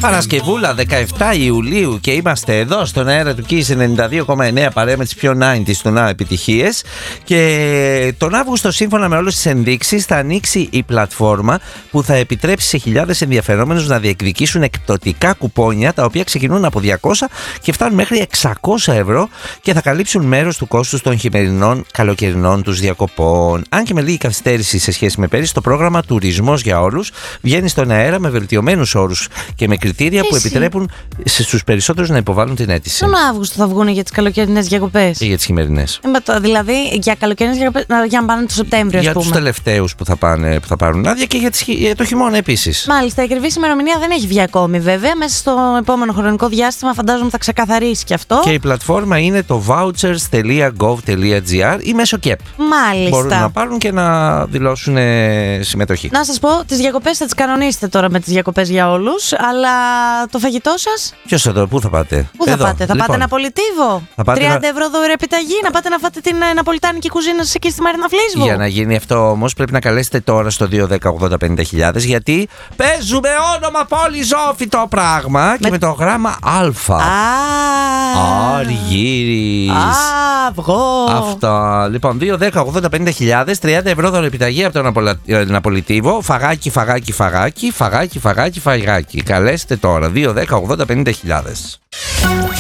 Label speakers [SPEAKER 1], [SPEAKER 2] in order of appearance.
[SPEAKER 1] Παρασκευούλα 17 Ιουλίου και είμαστε εδώ στον αέρα του Kiss 92,9 παρέα με τις πιο 90s του Now επιτυχίες. Και τον Αύγουστο, σύμφωνα με όλες τις ενδείξεις, θα ανοίξει η πλατφόρμα που θα επιτρέψει σε χιλιάδες ενδιαφερόμενους να διεκδικήσουν εκπτωτικά κουπόνια, τα οποία ξεκινούν από 200 και φτάνουν μέχρι 600 ευρώ και θα καλύψουν μέρος του κόστους των χειμερινών καλοκαιρινών τους διακοπών. Αν και με λίγη καθυστέρηση σε σχέση με πέρυσι, το πρόγραμμα Τουρισμός για Όλους βγαίνει στον αέρα με βελτιωμένους όρους και με κριτήρια που επιτρέπουν στους περισσότερους να υποβάλουν την αίτηση.
[SPEAKER 2] Τον Αύγουστο θα βγουν για τις καλοκαιρινές διακοπές.
[SPEAKER 1] Και για τις χειμερινές.
[SPEAKER 2] Δηλαδή για καλοκαιρινές διακοπές, για να πάνε το Σεπτέμβριο, ας πούμε.
[SPEAKER 1] Για τους τελευταίους που θα πάρουν άδεια και για το χειμώνα επίσης.
[SPEAKER 2] Μάλιστα, η ακριβής ημερομηνία δεν έχει βγει ακόμη, βέβαια. Μέσα στο επόμενο χρονικό διάστημα φαντάζομαι θα ξεκαθαρίσει και αυτό.
[SPEAKER 1] Και η πλατφόρμα είναι το vouchers.gov.gr ή μέσω ΚΕΠ.
[SPEAKER 2] Μάλιστα.
[SPEAKER 1] Μπορούν να πάρουν και να δηλώσουν συμμετοχή.
[SPEAKER 2] Να σας πω, τις διακοπές θα τις κανονίσετε τώρα με τις διακοπές για όλους, αλλά το φαγητό σας.
[SPEAKER 1] Ποιος θα το, πού θα πάτε?
[SPEAKER 2] Πού θα πάτε? Θα πάτε Ναπολιτίβο? 30 ευρώ δώρο επιταγή, να πάτε να φάτε την ναπολιτάνικη κουζίνα σας εκεί στη Μαρίνα Φλίσβου.
[SPEAKER 1] Για να γίνει αυτό όμως πρέπει να καλέσετε τώρα στο 210-80-50.000, γιατί παίζουμε όνομα πόλη Ζόφιτο πράγμα και με το γράμμα Α. Αργύρης.
[SPEAKER 2] Αυγό.
[SPEAKER 1] Αυτά. Λοιπόν, 210-80-50.000, 30 ευρώ δώρο επιταγή από το Ναπολιτίβο. Φαγάκι. Καλέστε τώρα 210-80-50.000.